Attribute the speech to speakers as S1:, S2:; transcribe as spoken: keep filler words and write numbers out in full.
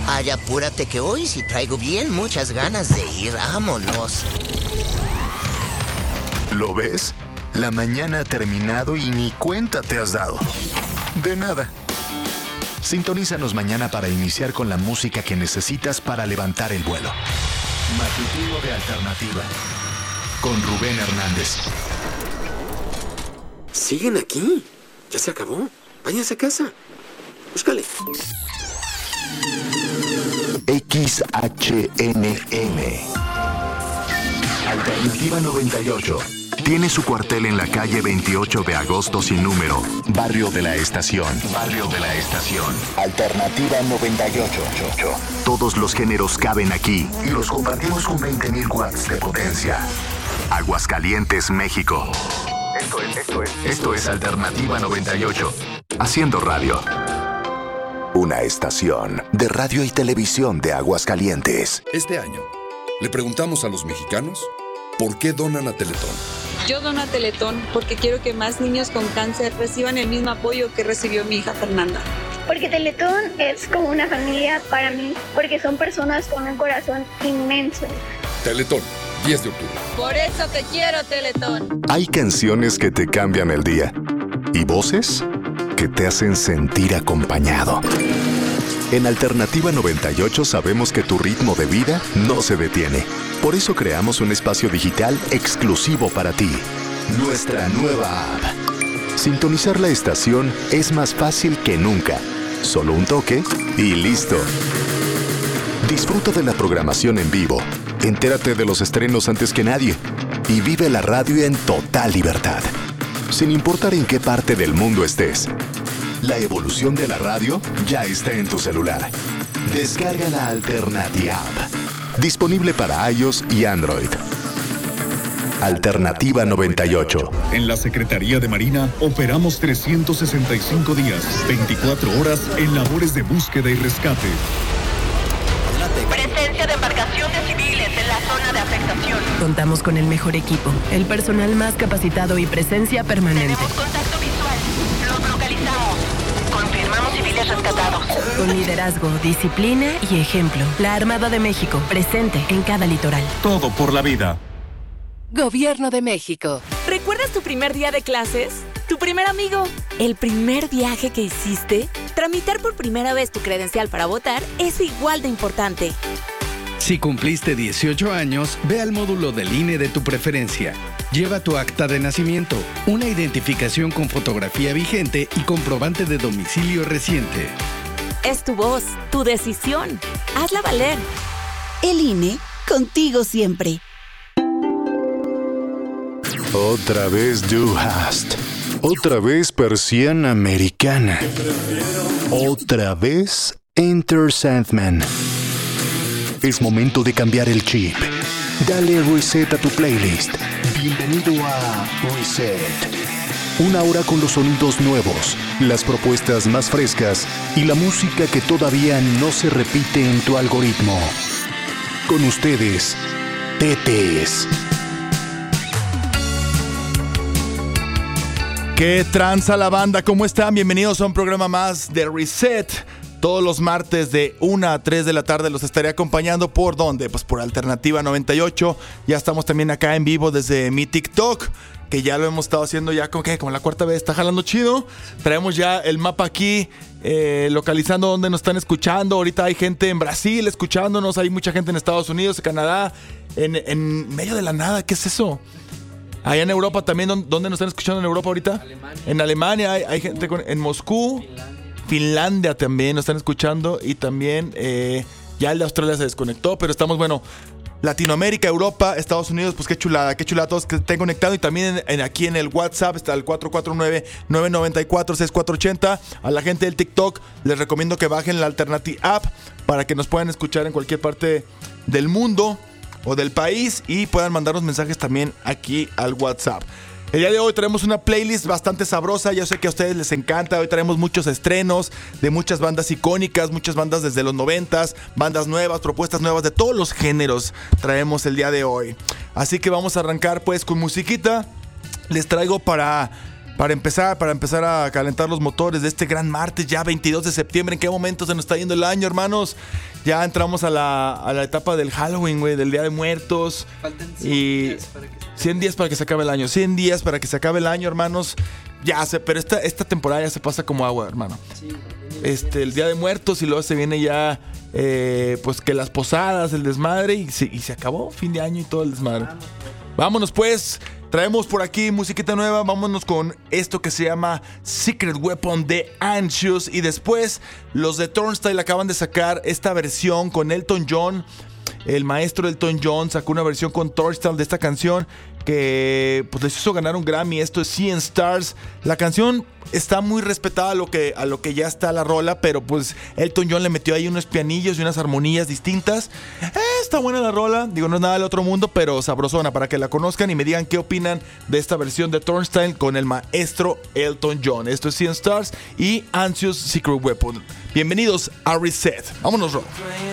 S1: Ay, apúrate que hoy sí traigo bien muchas ganas de ir. Vámonos.
S2: ¿Lo ves? La mañana ha terminado y ni cuenta te has dado. De nada. Sintonízanos mañana para iniciar con la música que necesitas para levantar el vuelo. Matutino de Alternativa. Con Rubén Hernández.
S3: ¿Siguen aquí? Ya se acabó. Váyanse a casa. Búscale.
S2: X H N M. Alternativa noventa y ocho. Tiene su cuartel en la calle veintiocho de agosto sin número, Barrio de la Estación. Barrio de la Estación. Alternativa noventa y ocho. Todos los géneros caben aquí y los compartimos con veinte mil watts de potencia. Aguascalientes, México. Esto es, esto es, esto es Alternativa noventa y ocho. Haciendo radio. Una estación de radio y televisión de Aguascalientes.
S4: Este año, le preguntamos a los mexicanos por qué donan a Teletón.
S5: Yo dono a Teletón porque quiero que más niños con cáncer reciban el mismo apoyo que recibió mi hija Fernanda.
S6: Porque Teletón es como una familia para mí, porque son personas con un corazón inmenso.
S4: Teletón, diez de octubre.
S5: Por eso te quiero, Teletón.
S2: Hay canciones que te cambian el día y voces que te hacen sentir acompañado. En Alternativa noventa y ocho sabemos que tu ritmo de vida no se detiene. Por eso creamos un espacio digital exclusivo para ti. Nuestra nueva app. Sintonizar la estación es más fácil que nunca. Solo un toque y listo. Disfruta de la programación en vivo. Entérate de los estrenos antes que nadie. Y vive la radio en total libertad. Sin importar en qué parte del mundo estés. La evolución de la radio ya está en tu celular. Descarga la Alternativa App. Disponible para iOS y Android. Alternativa noventa y ocho.
S7: En la Secretaría de Marina operamos trescientos sesenta y cinco días, veinticuatro horas en labores de búsqueda y rescate.
S8: Presencia de embarcaciones civiles en la zona de afectación.
S9: Contamos con el mejor equipo, el personal más capacitado y presencia permanente.
S8: Tenemos contacto visual. Los localizamos. Confirmamos civiles rescatados.
S9: Con liderazgo, disciplina y ejemplo. La Armada de México, presente en cada litoral.
S7: Todo por la vida.
S9: Gobierno de México.
S10: ¿Recuerdas tu primer día de clases? ¿Tu primer amigo? ¿El primer viaje que hiciste? Tramitar por primera vez tu credencial para votar es igual de importante.
S11: Si cumpliste dieciocho años, ve al módulo del I N E de tu preferencia. Lleva tu acta de nacimiento, una identificación con fotografía vigente y comprobante de domicilio reciente.
S10: Es tu voz, tu decisión. Hazla valer.
S12: El I N E, contigo siempre.
S2: Otra vez Du Hast. Otra vez persiana americana. Otra vez Enter Sandman. Es momento de cambiar el chip. Dale reset a tu playlist. Bienvenido a Reset. Una hora con los sonidos nuevos, las propuestas más frescas y la música que todavía no se repite en tu algoritmo. Con ustedes, Tetes.
S13: ¿Qué tranza la banda? ¿Cómo están? Bienvenidos a un programa más de Reset. Todos los martes de una a tres de la tarde los estaré acompañando. ¿Por dónde? Pues por Alternativa noventa y ocho. Ya estamos también acá en vivo desde mi TikTok, que ya lo hemos estado haciendo ya como que como la cuarta vez. Está jalando chido. Traemos ya el mapa aquí, eh, localizando dónde nos están escuchando. Ahorita hay gente en Brasil escuchándonos. Hay mucha gente en Estados Unidos, en Canadá, en, en medio de la nada. ¿Qué es eso? Allá en Europa también, ¿dónde nos están escuchando en Europa ahorita? Alemania. En Alemania hay, hay gente con, en Moscú, Finlandia. Finlandia también nos están escuchando y también eh, ya el de Australia se desconectó, pero estamos, bueno, Latinoamérica, Europa, Estados Unidos, pues qué chulada, qué chulada todos que estén conectados y también en, en, aquí en el WhatsApp está el cuatro cuatro nueve, nueve nueve cuatro, seis cuatro ocho cero. A la gente del TikTok les recomiendo que bajen la Alternative App para que nos puedan escuchar en cualquier parte del mundo o del país y puedan mandarnos mensajes también aquí al WhatsApp. El día de hoy traemos una playlist bastante sabrosa, yo sé que a ustedes les encanta. Hoy traemos muchos estrenos de muchas bandas icónicas, muchas bandas desde los noventas, bandas nuevas, propuestas nuevas de todos los géneros traemos el día de hoy. Así que vamos a arrancar pues con musiquita. Les traigo para para empezar, para empezar a calentar los motores de este gran martes, ya veintidós de septiembre. ¿En qué momento se nos está yendo el año, hermanos? Ya entramos a la, a la etapa del Halloween, güey, del Día de Muertos.
S14: Faltan cien
S13: y
S14: días para que se...
S13: cien días para que se acabe el año. cien días para que se acabe el año, hermanos. Ya se, pero esta, esta temporada ya se pasa como agua, hermano.
S14: Sí,
S13: este, el Día de Muertos y luego se viene ya, eh, pues que las posadas, el desmadre y se, y se acabó fin de año y todo el desmadre. Vámonos pues, traemos por aquí musiquita nueva, vámonos con esto que se llama Secret Weapon de Anxious y después los de Turnstile acaban de sacar esta versión con Elton John. El maestro Elton John sacó una versión con Turnstile de esta canción que pues les hizo ganar un Grammy. Esto es Seeing Stars. La canción está muy respetada a lo que, a lo que ya está la rola, pero pues Elton John le metió ahí unos pianillos y unas armonías distintas. Eh, está buena la rola, digo, no es nada del otro mundo, pero sabrosona para que la conozcan y me digan qué opinan de esta versión de Turnstile con el maestro Elton John. Esto es Seeing Stars y Anxious Secret Weapon. Bienvenidos a Reset. Vámonos, Rob.